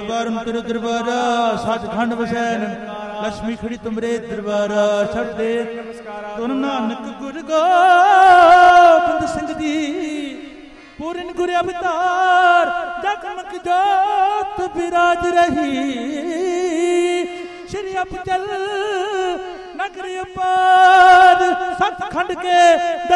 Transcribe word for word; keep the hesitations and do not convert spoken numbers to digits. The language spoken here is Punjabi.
ਦਰਬਾਰ ਤੇਰੇ ਦਰਬਾਰਾ ਸੱਚਖੰਡ ਵਸੈਨ ਲక్ష్ਮੀ ਖੜੀ ਤੁਮਰੇ ਦਰਬਾਰਾ ਛੱਡ ਦੇ ਤੁਨ ਨਾਨਕ ਗੁਰ ਗੋਬਿੰਦ ਸਿੰਘ ਜੀ ਪੂਰਨ ਗੁਰ ਅਵਤਾਰ ਜਗਮਗ ਜੋਤ ਬਿਰਾਜ ਰਹੀ ਸ਼੍ਰੀ ਅਬਚਲ ਨਗਰ ਅਪਾਰ ਸੱਚਖੰਡ ਕੇ